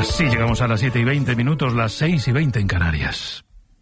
Así llegamos a las 7:20, las 6:20 en Canarias.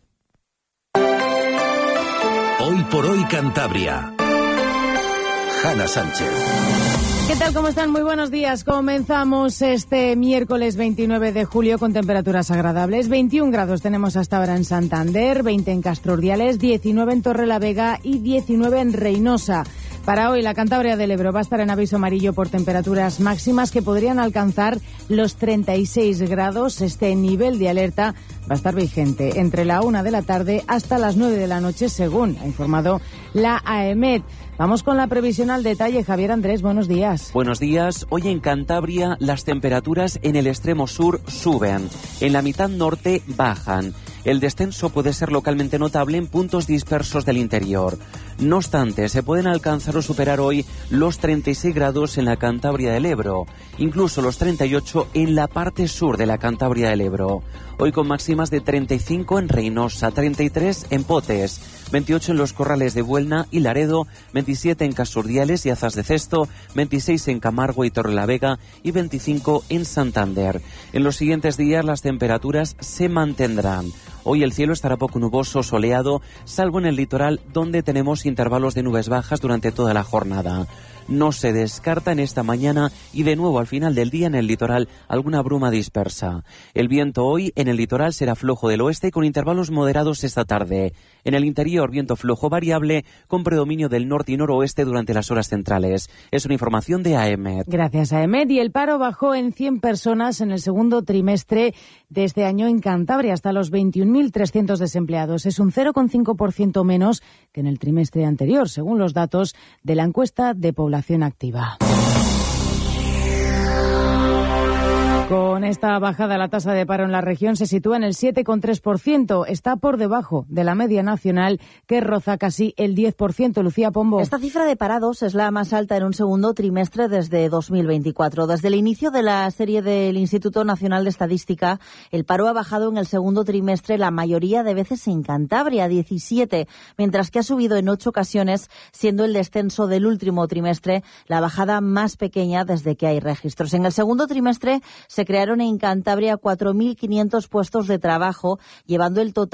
Hoy por hoy Cantabria. Hanna Sánchez. ¿Qué tal? ¿Cómo están? Muy buenos días. Comenzamos este miércoles 29 de julio con temperaturas agradables. 21 grados tenemos hasta ahora en Santander, 20 en Castro Urdiales, 19 en Torrelavega y 19 en Reinosa. Para hoy la Cantabria del Ebro va a estar en aviso amarillo por temperaturas máximas que podrían alcanzar los 36 grados. Este nivel de alerta va a estar vigente entre la 1 de la tarde hasta las 9 de la noche, según ha informado la AEMET. Vamos con la previsión al detalle. Javier Andrés, buenos días. Buenos días. Hoy en Cantabria las temperaturas en el extremo sur suben, en la mitad norte bajan. El descenso puede ser localmente notable en puntos dispersos del interior. No obstante, se pueden alcanzar o superar hoy los 36 grados en la Cantabria del Ebro, incluso los 38 en la parte sur de la Cantabria del Ebro. Hoy con máximas de 35 en Reinosa, 33 en Potes, 28 en los Corrales de Buelna y Laredo, 27 en Casurdiales y Azas de Cesto, 26 en Camargo y Torrelavega y 25 en Santander. En los siguientes días las temperaturas se mantendrán. Hoy el cielo estará poco nuboso, soleado, salvo en el litoral donde tenemos intervalos de nubes bajas durante toda la jornada. No se descarta en esta mañana y de nuevo al final del día en el litoral alguna bruma dispersa. El viento hoy en el litoral será flojo del oeste con intervalos moderados esta tarde. En el interior viento flojo variable con predominio del norte y noroeste durante las horas centrales. Es una información de AEMET. Gracias, AEMET. Y el paro bajó en 100 personas en el segundo trimestre de este año en Cantabria, hasta los 21.300 desempleados. Es un 0,5% menos que en el trimestre anterior, según los datos de la encuesta de población activa. Con esta bajada, la tasa de paro en la región se sitúa en el 7,3%. Está por debajo de la media nacional, que roza casi el 10%. Lucía Pombo. Esta cifra de parados es la más alta en un segundo trimestre desde 2024. Desde el inicio de la serie del Instituto Nacional de Estadística, el paro ha bajado en el segundo trimestre la mayoría de veces en Cantabria, 17, mientras que ha subido en 8 ocasiones, siendo el descenso del último trimestre la bajada más pequeña desde que hay registros. En el segundo trimestre se crearon en Cantabria 4.500 puestos de trabajo, llevando el total